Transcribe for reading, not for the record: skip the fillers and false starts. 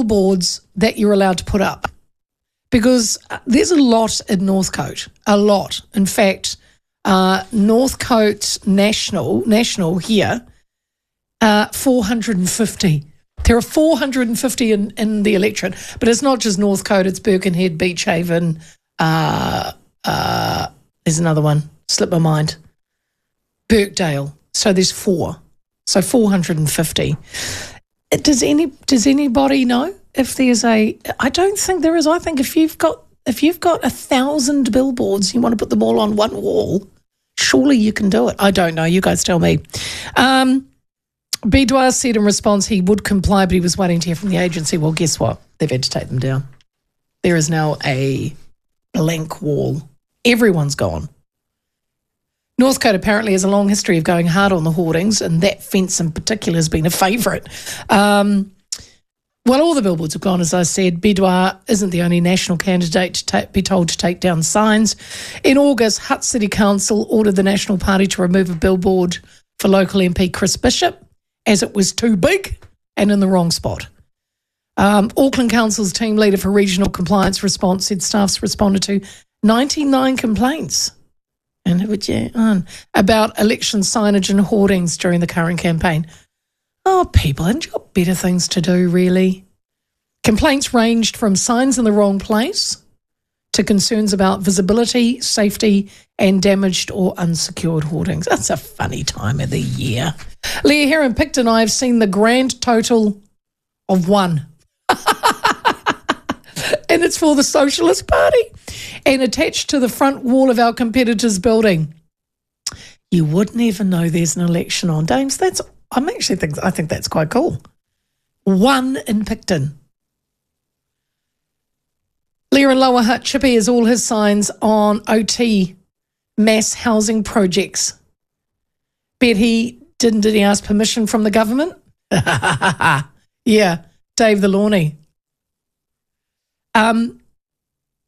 billboards that you're allowed to put up? Because there's a lot in Northcote, a lot. In fact, Northcote National here, 450. There are 450 in the electorate, but it's not just Northcote, it's Birkenhead, Beach Haven. There's another one, slipped my mind. Birkdale. So there's 4. So 450. Does anybody know if there's I don't think there is. I think if you've got 1,000 billboards, you want to put them all on one wall, surely you can do it. I don't know. You guys tell me. Bidwar said in response he would comply, but he was waiting to hear from the agency. Well, guess what? They've had to take them down. There is now a blank wall. Everyone's gone. Northcote apparently has a long history of going hard on the hoardings, and that fence in particular has been a favourite. Well, all the billboards have gone, as I said. Bidwar isn't the only national candidate to be told to take down signs. In August, Hutt City Council ordered the National Party to remove a billboard for local MP Chris Bishop, as it was too big and in the wrong spot. Auckland Council's team leader for regional compliance response said staff's responded to 99 complaints about election signage and hoardings during the current campaign. Oh, people, haven't you got better things to do, really? Complaints ranged from signs in the wrong place to concerns about visibility, safety, and damaged or unsecured hoardings. That's a funny time of the year. Leah here in Picton, I have seen the grand total of 1. And it's for the Socialist Party and attached to the front wall of our competitor's building. You wouldn't even know there's an election on, Dames. I think that's quite cool. 1 in Picton. Leah in Lower Hutt, Chippy has all his signs on OT mass housing projects. Bet did he ask permission from the government? Yeah, Dave the Lawny.